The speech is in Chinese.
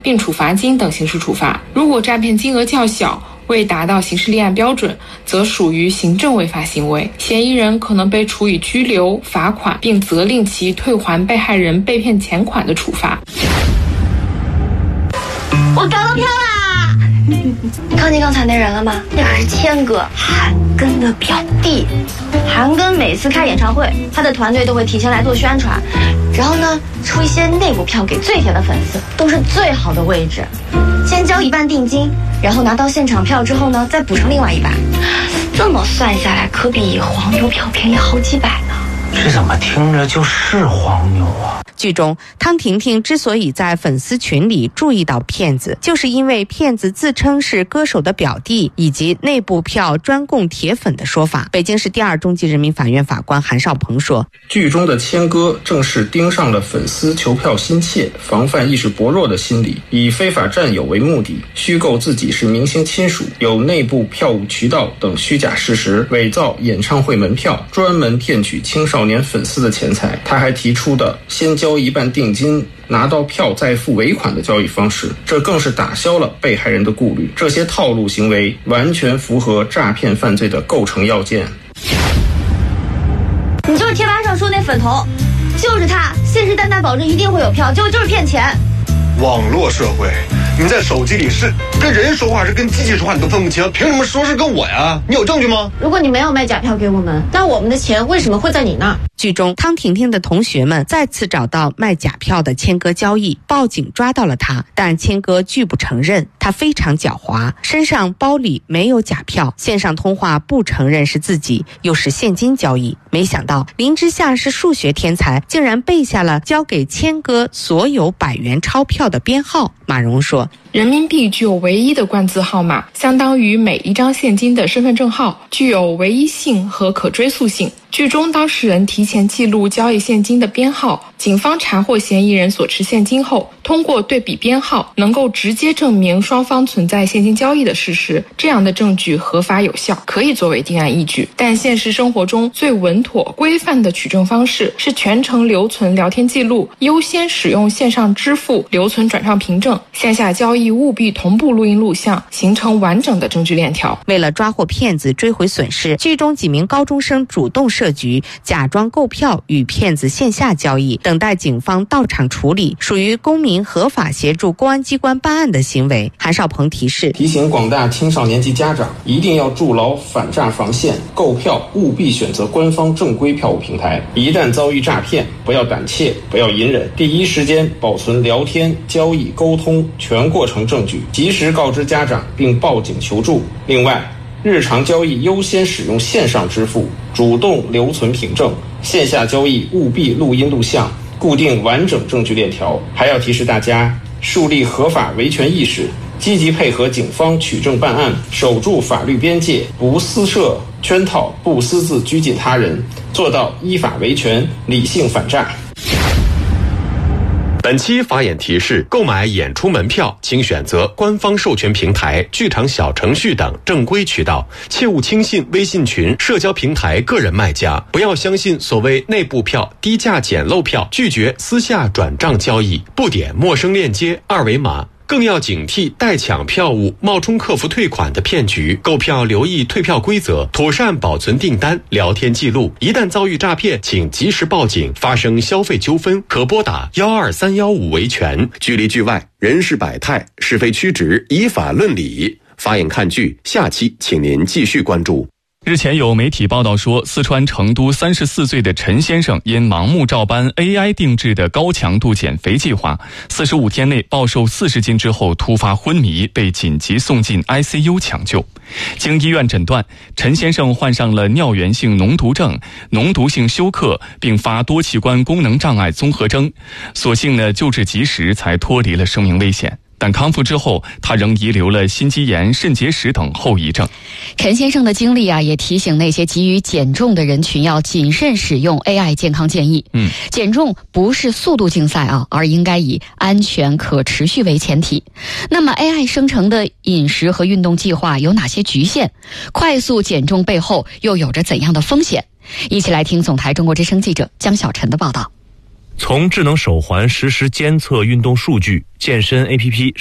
并处罚金等刑事处罚。如果诈骗金额较小，未达到刑事立案标准，则属于行政违法行为，嫌疑人可能被处以拘留、罚款，并责令其退还被害人被骗钱款的处罚。 我搞到票啦！看见刚才那人了吗？那可是谦哥，韩庚的表弟。韩庚每次开演唱会，他的团队都会提前来做宣传，然后呢，出一些内部票给最铁的粉丝，都是最好的位置。先交一半定金，然后拿到现场票之后呢，再补上另外一半。这么算下来，可比黄牛票便宜好几百呢。 这怎么听着就是黄牛啊？ 剧中，汤婷婷之所以在粉丝群里注意到骗子，就是因为骗子自称是歌手的表弟，以及内部票专供铁粉的说法。北京市第2中级人民法院法官韩少鹏说， 剧中的谦哥正是盯上了粉丝求票心切、防范意识薄弱的心理，以非法占有为目的，虚构自己是明星亲属，有内部票务渠道等虚假事实，伪造演唱会门票，专门骗取青少年粉丝的钱财。他还提出的先交一半定金，拿到票再付尾款的交易方式，这更是打消了被害人的顾虑。这些套路行为完全符合诈骗犯罪的构成要件。 你就是贴吧上说那粉头，就是他，信誓旦旦保证一定会有票，结果就是骗钱。 网络社会，你在手机里是跟人说话是跟机器说话你都分不清，凭什么说是跟我呀？你有证据吗？ 如果你没有卖假票给我们，那我们的钱为什么会在你那儿？ 剧中，汤婷婷的同学们再次找到卖假票的谦哥交易，报警抓到了他，但谦哥拒不承认。他非常狡猾，身上包里没有假票，线上通话不承认是自己，又是现金交易。没想到林之夏是数学天才，竟然背下了交给谦哥所有100元钞票的编号。马蓉说， 人民币具有唯一的冠字号码，相当于每一张现金的身份证号，具有唯一性和可追溯性。剧中当事人提前记录交易现金的编号，警方查获嫌疑人所持现金后，通过对比编号，能够直接证明双方存在现金交易的事实。这样的证据合法有效，可以作为定案依据。但现实生活中最稳妥规范的取证方式是全程留存聊天记录，优先使用线上支付留存转账凭证，线下交易务必同步录音录像，形成完整的证据链条。 为了抓获骗子追回损失，剧中几名高中生主动设局，假装购票与骗子线下交易，等待警方到场处理，属于公民合法协助公安机关办案的行为。韩少鹏提醒广大青少年及家长，一定要筑牢反诈防线，购票务必选择官方正规票务平台。一旦遭遇诈骗，不要胆怯，不要隐忍，第一时间保存聊天、交易、沟通全过程证据，及时告知家长并报警求助。另外，日常交易优先使用线上支付，主动留存凭证，线下交易务必录音录像，固定完整证据链条。还要提示大家，树立合法维权意识，积极配合警方取证办案，守住法律边界，不私设圈套，不私自拘禁他人，做到依法维权，理性反诈。 本期法眼提示：购买演出门票，请选择官方授权平台、剧场小程序等正规渠道，切勿轻信微信群、社交平台个人卖家，不要相信所谓内部票、低价捡漏票，拒绝私下转账交易，不点陌生链接、二维码。更要警惕代抢票务、冒充客服退款的骗局。购票留意退票规则，妥善保存订单、聊天记录。一旦遭遇诈骗，请及时报警。发生消费纠纷，可拨打12315维权。剧里剧外，人事百态，是非曲直，以法论理。法眼看剧，下期请您继续关注。 日前有媒体报道说，四川成都34岁的陈先生因盲目照搬 AI 定制的高强度减肥计划，45天内暴瘦40斤之后突发昏迷，被紧急送进 ICU 抢救。经医院诊断，陈先生患上了尿源性脓毒症、脓毒性休克并发多器官功能障碍综合征，所幸救治及时，才脱离了生命危险。但康复之后，他仍遗留了心肌炎、肾结石等后遗症。 陈先生的经历也提醒那些急于减重的人群要谨慎使用 AI 健康建议。减重不是速度竞赛而应该以安全可持续为前提。那么 AI 生成的饮食和运动计划有哪些局限？快速减重背后又有着怎样的风险？一起来听总台中国之声记者江小晨的报道。 从智能手环实时监测运动数据，健身 APP